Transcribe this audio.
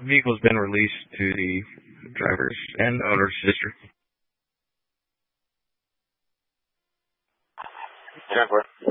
vehicle's been released to the driver's and owner's sister. 10-4.